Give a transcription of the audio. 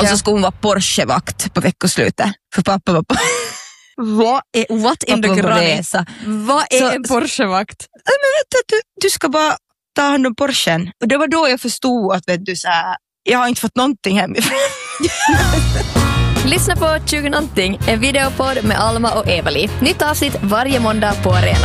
Och så skulle hon vara Porsche-vakt på veckoslutet. För pappa var på... What in the granny? Vad är Så, en Porsche-vakt? Men vet du ska bara ta hand om Porschen. Och det var då jag förstod att vet du, så här, jag har inte fått någonting hemifrån. Lyssna på 20 någonting, en videopodd med Alma och Evali. Nytt avsnitt varje måndag på Arena.